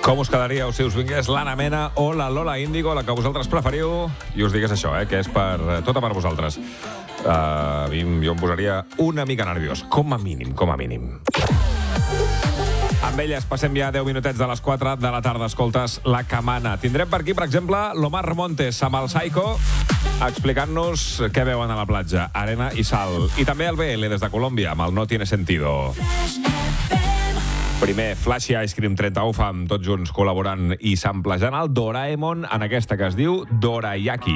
Com us quedaríeu si us vingués l'Anna Mena o la Lola Índigo, la que vosaltres preferiu, i us digués això, que és per tota per vosaltres. A mi jo em posaria una mica nerviós, com a mínim, com a mínim. Amb elles passem ja 10 minutets de les 4 de la tarda. Escoltes La Camana. Tindrem per aquí, per exemple, l'Omar Montes amb el Psycho, explicant-nos què veuen a la platja, arena i sal. I també el BL des de Colòmbia, amb el No Tiene Sentido. Primer, Flashy Ice Cream 31 Fam, tots junts col·laborant i samplejant el Doraemon en aquesta que es diu Dorayaki.